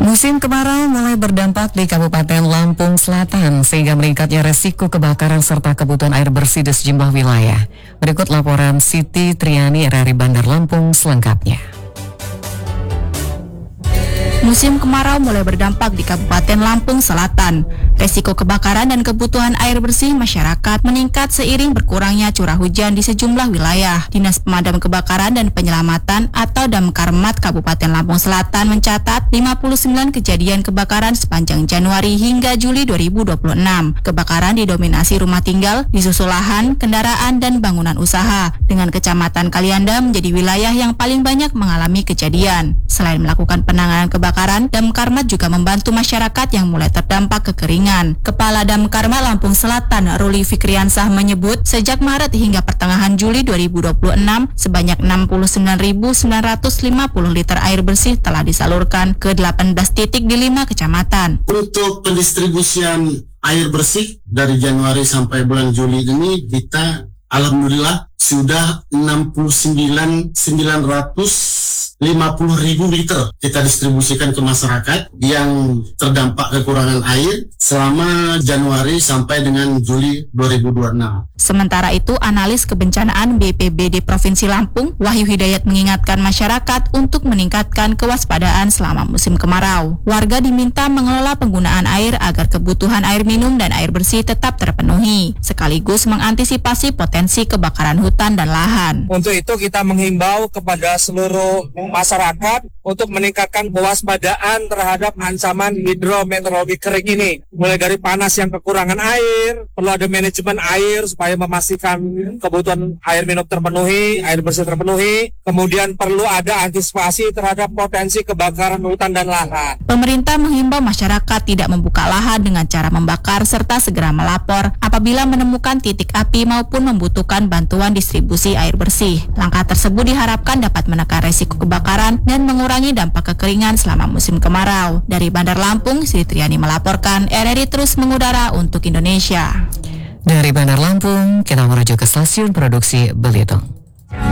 Musim kemarau mulai berdampak di Kabupaten Lampung Selatan sehingga meningkatnya resiko kebakaran serta kebutuhan air bersih di sejumlah wilayah. Berikut laporan Siti Triani RRI Bandar Lampung selengkapnya. Musim kemarau mulai berdampak di Kabupaten Lampung Selatan. Resiko kebakaran dan kebutuhan air bersih masyarakat meningkat seiring berkurangnya curah hujan di sejumlah wilayah. Dinas Pemadam Kebakaran dan Penyelamatan atau Damkarmat Kabupaten Lampung Selatan mencatat 59 kejadian kebakaran sepanjang Januari hingga Juli 2026. Kebakaran didominasi rumah tinggal, disusul lahan, kendaraan, dan bangunan usaha. Dengan Kecamatan Kalianda menjadi wilayah yang paling banyak mengalami kejadian. Selain melakukan penanganan kebakaran, Damkarmat juga membantu masyarakat yang mulai terdampak kekeringan. Kepala Damkarmat Lampung Selatan, Ruli Fikriansah menyebut, sejak Maret hingga pertengahan Juli 2026, sebanyak 69.950 liter air bersih telah disalurkan ke 18 titik di 5 kecamatan. Untuk pendistribusian air bersih dari Januari sampai bulan Juli ini kita alhamdulillah sudah 69.950.000 liter kita distribusikan ke masyarakat yang terdampak kekurangan air selama Januari sampai dengan Juli 2026. Sementara itu, analis kebencanaan BPBD Provinsi Lampung, Wahyu Hidayat mengingatkan masyarakat untuk meningkatkan kewaspadaan selama musim kemarau. Warga diminta mengelola penggunaan air agar kebutuhan air minum dan air bersih tetap terpenuhi, sekaligus mengantisipasi potensi kebakaran hutan dan lahan. Untuk itu kita menghimbau kepada seluruh masyarakat untuk meningkatkan kewaspadaan terhadap ancaman hidrometeorologi kering ini. Mulai dari panas yang kekurangan air, perlu ada manajemen air supaya memastikan kebutuhan air minum terpenuhi, air bersih terpenuhi. Kemudian perlu ada antisipasi terhadap potensi kebakaran hutan dan lahan. Pemerintah menghimbau masyarakat tidak membuka lahan dengan cara membakar serta segera melapor apabila menemukan titik api maupun membutuhkan bantuan distribusi air bersih. Langkah tersebut diharapkan dapat menekan resiko kebakaran dan mengurangi dampak kekeringan selama musim kemarau. Dari Bandar Lampung, Siti Triani melaporkan, RRI terus mengudara untuk Indonesia. Dari Bandar Lampung, kita menuju ke stasiun produksi Belitung.